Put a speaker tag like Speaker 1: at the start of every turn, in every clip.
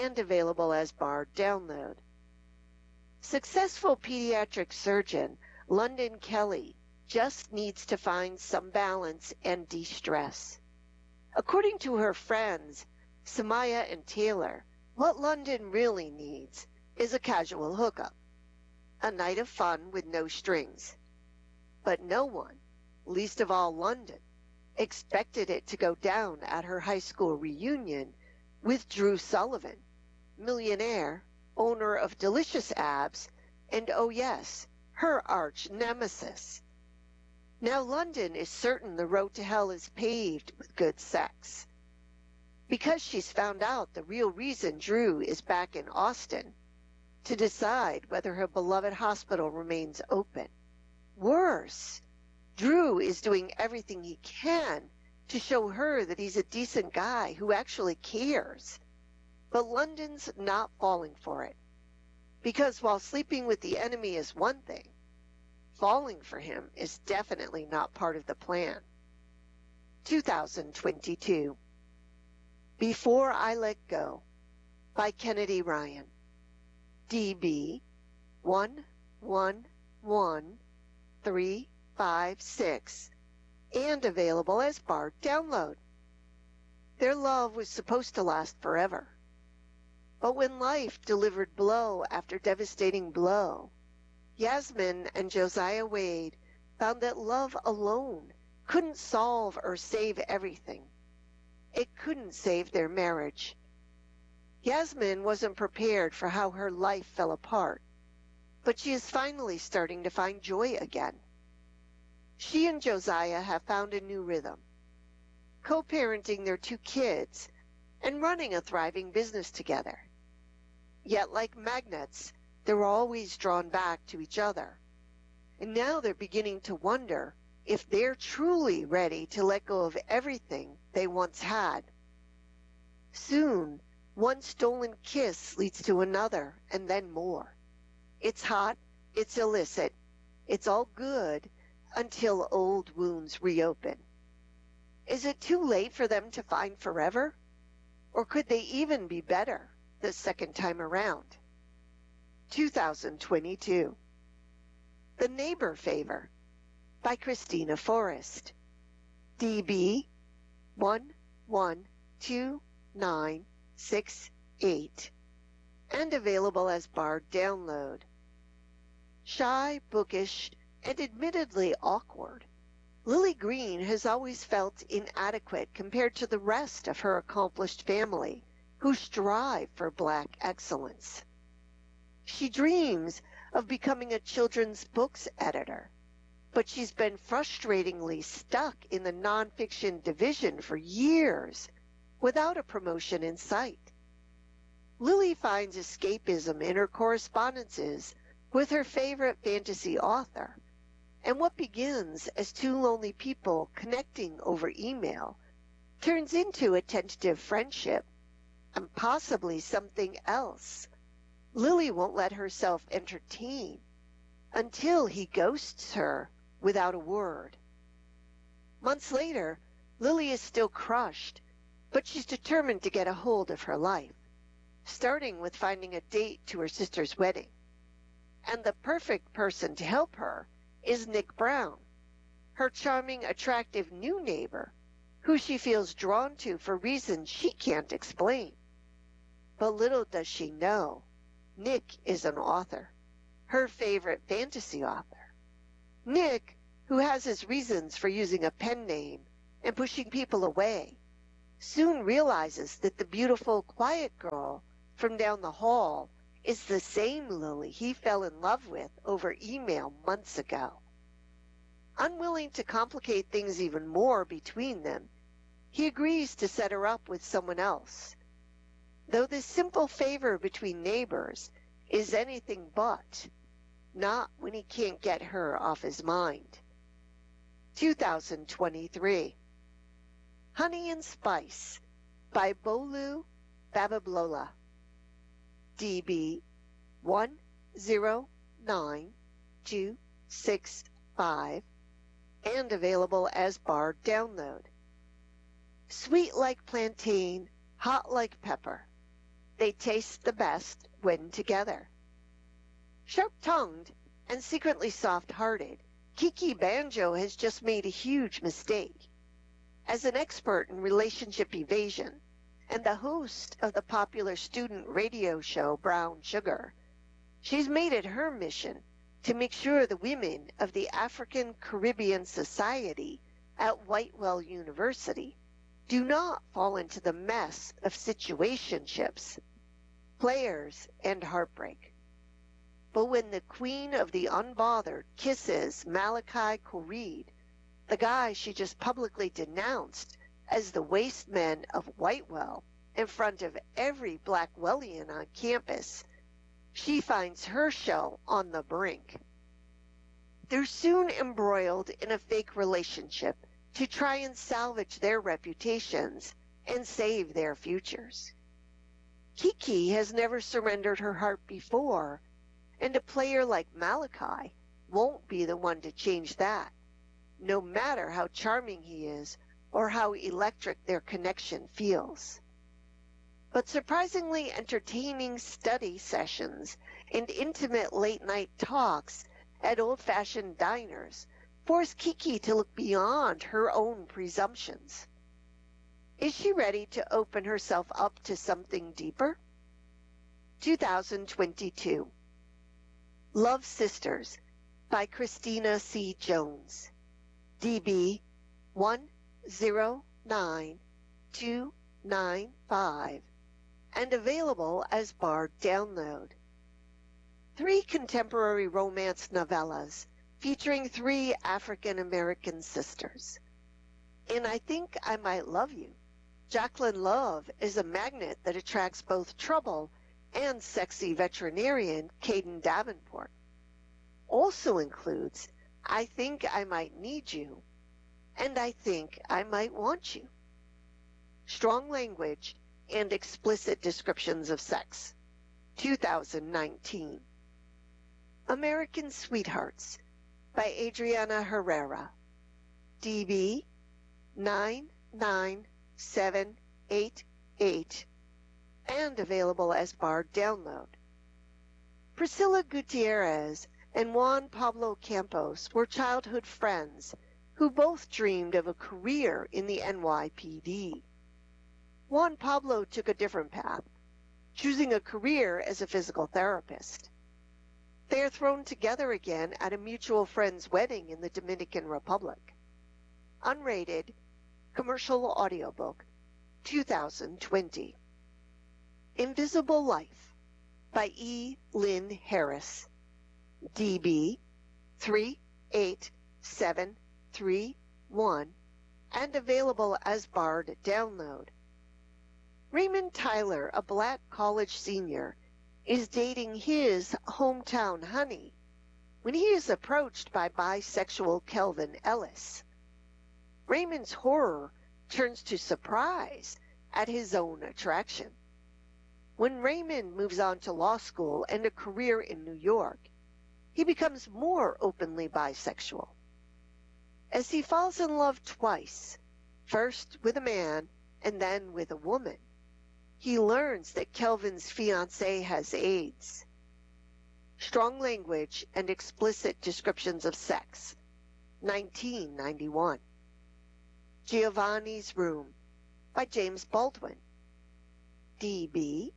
Speaker 1: and available as bar download. Successful pediatric surgeon London Kelly just needs to find some balance and de-stress. According to her friends, Samaya and Taylor, what London really needs is a casual hookup, a night of fun with no strings. But no one, least of all London, expected it to go down at her high school reunion with Drew Sullivan, millionaire, owner of Delicious Abs, and oh yes, her arch nemesis. Now London is certain the road to hell is paved with good sex. Because she's found out the real reason Drew is back in Austin, to decide whether her beloved hospital remains open. Worse, Drew is doing everything he can to show her that he's a decent guy who actually cares. But London's not falling for it. Because while sleeping with the enemy is one thing, falling for him is definitely not part of the plan. 2022. Before I Let Go by Kennedy Ryan. DB 111356 and available as bar download. Their love was supposed to last forever. But when life delivered blow after devastating blow, Yasmin and Josiah Wade found that love alone couldn't solve or save everything. It couldn't save their marriage. Yasmin wasn't prepared for how her life fell apart, but she is finally starting to find joy again. She and Josiah have found a new rhythm, co-parenting their 2 kids and running a thriving business together. Yet like magnets, they're always drawn back to each other. And now they're beginning to wonder if they're truly ready to let go of everything they once had. Soon, one stolen kiss leads to another and then more. It's hot, it's illicit, it's all good until old wounds reopen. Is it too late for them to find forever? Or could they even be better the second time around? 2022. The Neighbor Favor by Christina Forrest. DB 112968 and available as bar download. Shy, bookish, and admittedly awkward, Lily Green has always felt inadequate compared to the rest of her accomplished family who strive for Black excellence. She dreams of becoming a children's books editor, but she's been frustratingly stuck in the nonfiction division for years without a promotion in sight. Lily finds escapism in her correspondences with her favorite fantasy author, and what begins as 2 lonely people connecting over email turns into a tentative friendship and possibly something else. Lily won't let herself entertain until he ghosts her without a word. Months later, Lily is still crushed, but she's determined to get a hold of her life, starting with finding a date to her sister's wedding. And the perfect person to help her is Nick Brown, her charming, attractive new neighbor, who she feels drawn to for reasons she can't explain. But little does she know, Nick is an author, her favorite fantasy author. Nick, who has his reasons for using a pen name and pushing people away, soon realizes that the beautiful, quiet girl from down the hall is the same Lily he fell in love with over email months ago. Unwilling to complicate things even more between them, he agrees to set her up with someone else. Though this simple favor between neighbors is anything but, not when he can't get her off his mind. 2023. Honey and Spice by Bolu Babablola. DB 109265 and available as bar download. Sweet like plantain, hot like pepper, They taste the best when together. Sharp-tongued and secretly soft-hearted, Kiki Banjo has just made a huge mistake. As an expert in relationship evasion and the host of the popular student radio show Brown Sugar, she's made it her mission to make sure the women of the African Caribbean Society at Whitewell University do not fall into the mess of situationships, players, and heartbreak. But when the queen of the unbothered kisses Malachi Coreed, the guy she just publicly denounced as the waste man of Whitewell in front of every Blackwellian on campus, she finds her shell on the brink. They're soon embroiled in a fake relationship to try and salvage their reputations and save their futures. Kiki has never surrendered her heart before, and a player like Malachi won't be the one to change that, no matter how charming he is or how electric their connection feels. But surprisingly entertaining study sessions and intimate late-night talks at old-fashioned diners force Kiki to look beyond her own presumptions. Is she ready to open herself up to something deeper? 2022. Love Sisters by Christina C. Jones. DB 109295 and available as Bard download. 3 contemporary romance novellas featuring 3 African American sisters. In I Think I Might Love You, Jacqueline Love is a magnet that attracts both trouble and sexy veterinarian Caden Davenport. Also includes I Think I Might Need You and I Think I Might Want You. Strong language and explicit descriptions of sex. 2019. American Sweethearts by Adriana Herrera. DB 99788 and available as Bard download. Priscilla Gutierrez and Juan Pablo Campos were childhood friends who both dreamed of a career in the NYPD. Juan Pablo took a different path, choosing a career as a physical therapist. They are thrown together again at a mutual friend's wedding in the Dominican Republic. Unrated, commercial audiobook, 2020. Invisible Life by E. Lynn Harris. DB 38731 and available as Bard download. Raymond Tyler, a black college senior, is dating his hometown honey when he is approached by bisexual Kelvin Ellis. Raymond's horror turns to surprise at his own attraction. When Raymond moves on to law school and a career in New York, he becomes more openly bisexual. As he falls in love twice, first with a man and then with a woman, he learns that Kelvin's fiancée has AIDS. Strong language and explicit descriptions of sex. 1991. Giovanni's Room by James Baldwin. DB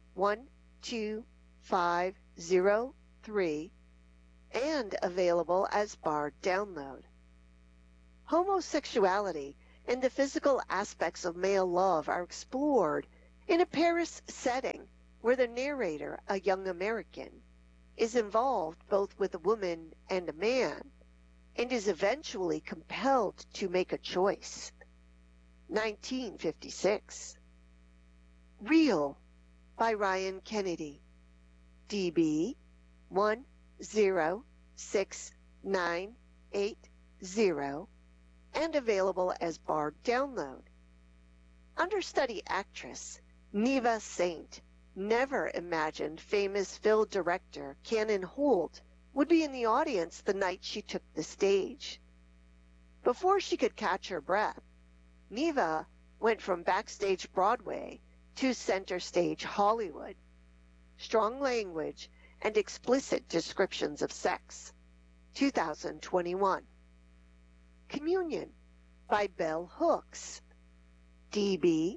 Speaker 1: 12503 and available as Bard download. Homosexuality and the physical aspects of male love are explored in a Paris setting where the narrator, a young American, is involved both with a woman and a man and is eventually compelled to make a choice. 1956. Real by Ryan Kennedy. DB 106980 and available as Bard download. Understudy actress Neva Saint never imagined famous film director Cannon Holt would be in the audience the night she took the stage. Before she could catch her breath, Neva went from backstage Broadway to center stage Hollywood. Strong language and explicit descriptions of sex. 2021. Communion by Bell Hooks. DB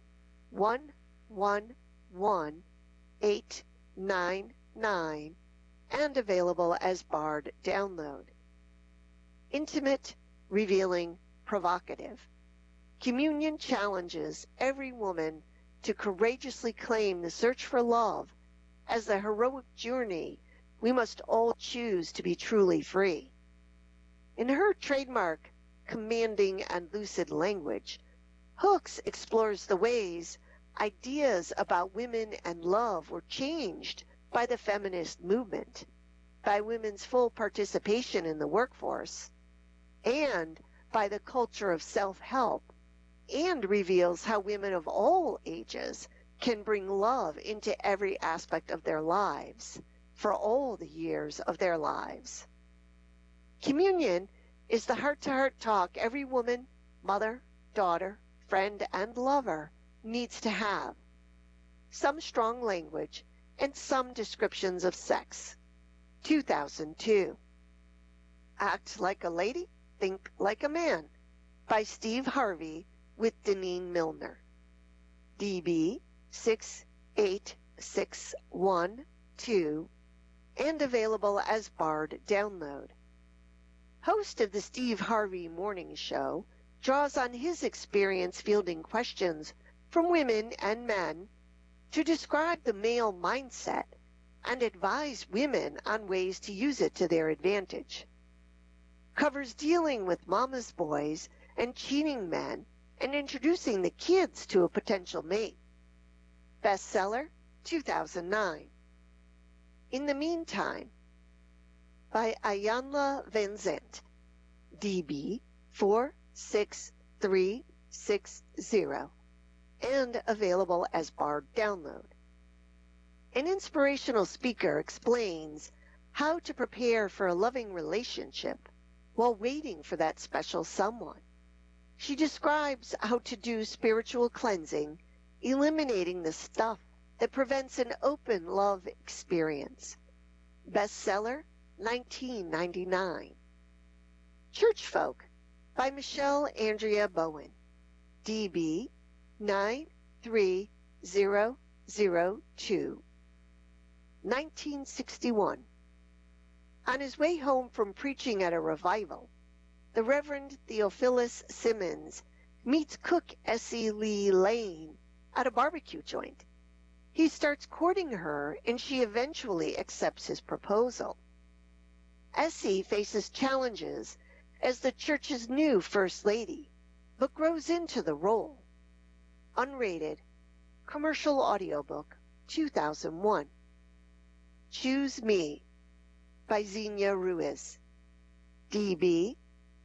Speaker 1: 111899 and available as barred download. Intimate, revealing, provocative. Communion challenges every woman to courageously claim the search for love as the heroic journey we must all choose to be truly free. In her trademark, commanding and lucid language, Hooks explores the ways ideas about women and love were changed by the feminist movement, by women's full participation in the workforce, and by the culture of self-help, and reveals how women of all ages can bring love into every aspect of their lives for all the years of their lives. Communion is the heart-to-heart talk every woman, mother, daughter, friend, and lover needs to have. Some strong language and some descriptions of sex. 2002. Act Like a Lady, Think Like a Man by Steve Harvey with Deneen Milner. DB 68612 and available as barred download. Host of the Steve Harvey Morning Show draws on his experience fielding questions from women and men to describe the male mindset and advise women on ways to use it to their advantage. Covers dealing with mama's boys and cheating men and introducing the kids to a potential mate. Bestseller, 2009. In the Meantime, by Ayanla Vanzant, DB 46360, and available as barred download. An inspirational speaker explains how to prepare for a loving relationship while waiting for that special someone. She describes how to do spiritual cleansing, eliminating the stuff that prevents an open love experience. Bestseller, 1999. Church Folk by Michelle Andrea Bowen. DB 93002. 1961. On his way home from preaching at a revival, the Reverend Theophilus Simmons meets cook Essie Lee Lane at a barbecue joint. He starts courting her, and she eventually accepts his proposal. Essie faces challenges as the church's new First Lady, but grows into the role. Unrated, commercial audiobook, 2001. Choose Me by Xenia Ruiz. DB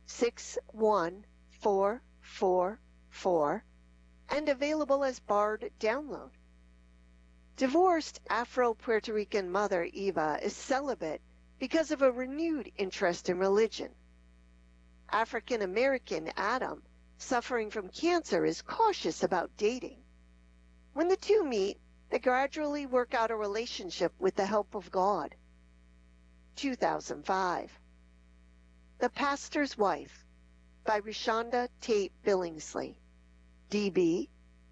Speaker 1: 61444 and available as barred download. Divorced Afro-Puerto Rican mother Eva is celibate because of a renewed interest in religion. African-American Adam, suffering from cancer, is cautious about dating. When the two meet, they gradually work out a relationship with the help of God. 2005. The Pastor's Wife by Rashonda Tate Billingsley. DB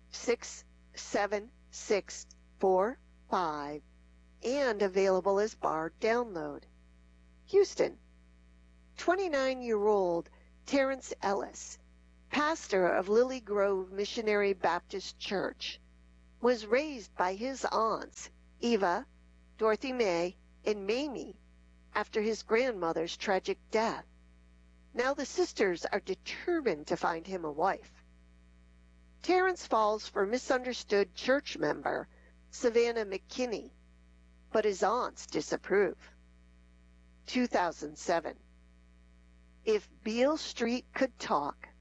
Speaker 1: 67645 and available as barred download. Houston. 29-year-old Terrence Ellis, pastor of Lily Grove Missionary Baptist Church, was raised by his aunts, Eva, Dorothy Mae, and Mamie, after his grandmother's tragic death. Now the sisters are determined to find him a wife. Terrence falls for misunderstood church member Savannah McKinney, but his aunts disapprove. 2007. If Beale Street Could Talk